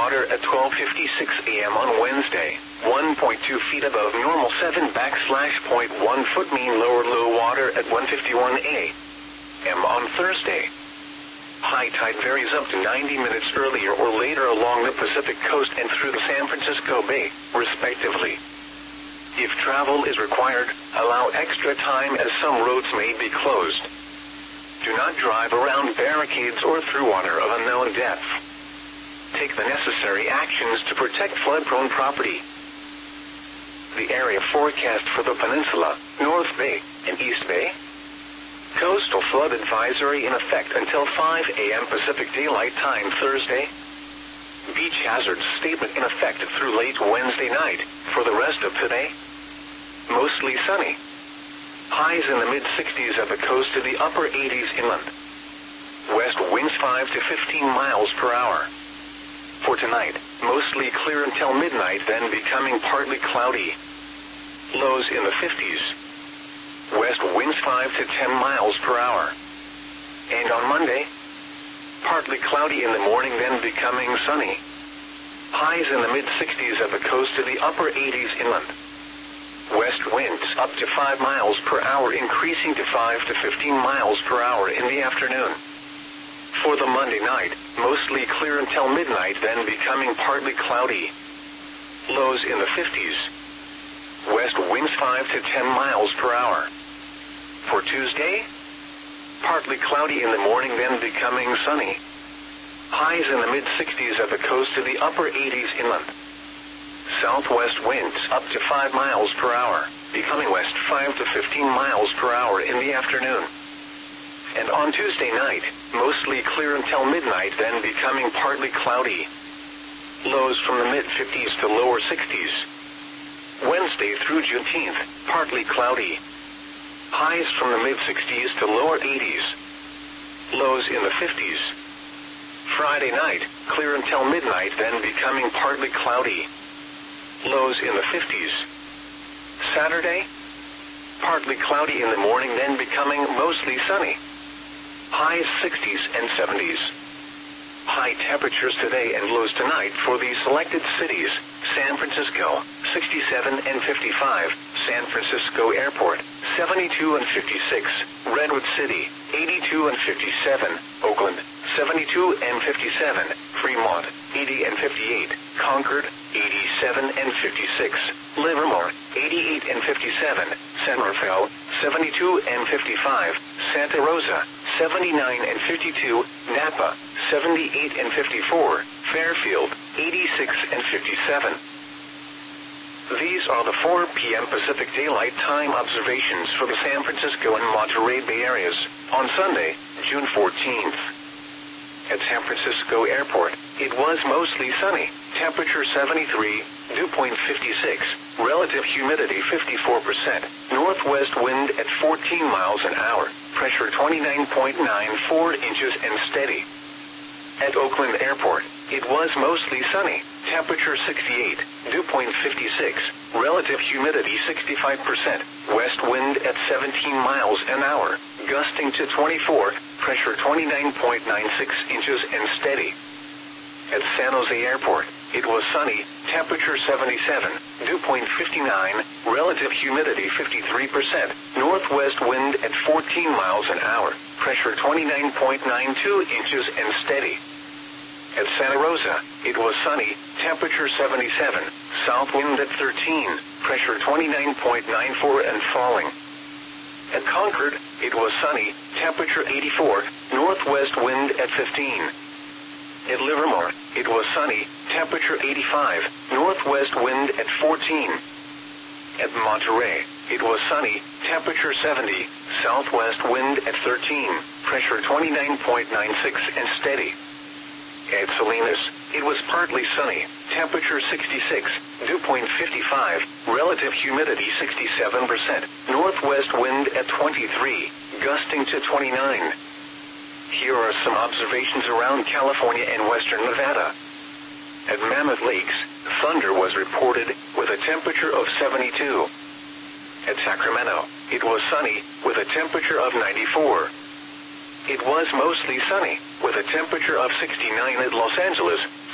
water at 12:56 a.m. on Wednesday, 1.2 feet above normal 7/.1 foot mean low water at 1:51 a.m. on Thursday. High tide varies up to 90 minutes earlier or later along the Pacific coast and through the San Francisco Bay, respectively. If travel is required, allow extra time as some roads may be closed. Do not drive around barricades or through water of unknown depth. Take the necessary actions to protect flood-prone property. The area forecast for the peninsula, North Bay, and East Bay. Coastal flood advisory in effect until 5 a.m. Pacific Daylight Time Thursday. Beach hazards statement in effect through late Wednesday night. For the rest of today, mostly sunny. Highs in the mid-60s at the coast to the upper 80s inland. West winds 5 to 15 miles per hour. For tonight, mostly clear until midnight, then becoming partly cloudy. Lows in the 50s. West winds 5 to 10 miles per hour. And on Monday, partly cloudy in the morning, then becoming sunny. Highs in the mid-60s at the coast to the upper 80s inland. West winds up to 5 miles per hour, increasing to 5 to 15 miles per hour in the afternoon. For the Monday night, mostly clear until midnight, then becoming partly cloudy. Lows in the 50s. West winds 5 to 10 miles per hour. For Tuesday, partly cloudy in the morning, then becoming sunny. Highs in the mid-60s at the coast to the upper 80s inland. Southwest winds up to 5 miles per hour, becoming west 5 to 15 miles per hour in the afternoon. And on Tuesday night, mostly clear until midnight, then becoming partly cloudy. Lows from the mid-50s to lower 60s. Wednesday through Juneteenth, partly cloudy. Highs from the mid-60s to lower 80s. Lows in the 50s. Friday night, clear until midnight, then becoming partly cloudy. Lows in the 50s. Saturday, partly cloudy in the morning, then becoming mostly sunny. Highs 60s and 70s. High temperatures today and lows tonight for the selected cities: San Francisco, 67 and 55, San Francisco Airport, 72 and 56, Redwood City, 82 and 57, Oakland, 72 and 57, Fremont, 80 and 58, Concord, 87 and 56, Livermore, 88 and 57, San Rafael, 72 and 55, Santa Rosa, 79 and 52, Napa, 78 and 54, Fairfield, 86 and 57. These are the 4 p.m. Pacific Daylight Time observations for the San Francisco and Monterey Bay areas on Sunday, June 14th. At San Francisco Airport, it was mostly sunny, temperature 73, dew point 56, relative humidity 54%, northwest wind at 14 miles an hour, pressure 29.94 inches and steady. At Oakland Airport, it was mostly sunny, temperature 68, dew point 56, relative humidity 65%, west wind at 17 miles an hour, gusting to 24, pressure 29.96 inches and steady. At San Jose Airport, it was sunny, temperature 77, dew point 59, relative humidity 53%, northwest wind at 14 miles an hour, pressure 29.92 inches and steady. At Santa Rosa, it was sunny, temperature 77, south wind at 13, pressure 29.94 and falling. At Concord, it was sunny, temperature 84, northwest wind at 15. At Livermore, it was sunny, temperature 85, northwest wind at 14. At Monterey, it was sunny, temperature 70, southwest wind at 13, pressure 29.96 and steady. At Salinas, it was partly sunny, temperature 66, dew point 55, relative humidity 67%, northwest wind at 23, gusting to 29. Here are some observations around California and western Nevada. At Mammoth Lakes, thunder was reported with a temperature of 72. At Sacramento, it was sunny with a temperature of 94. It was mostly sunny with a temperature of 69 at Los Angeles,